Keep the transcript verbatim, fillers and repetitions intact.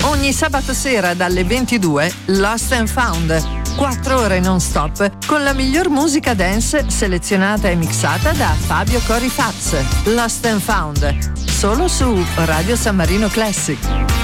Ogni sabato sera dalle ventidue Lost and Found. Quattro ore non stop con la miglior musica dance selezionata e mixata da Fabio Corifaz. Lost and Found. Solo su Radio San Marino Classic.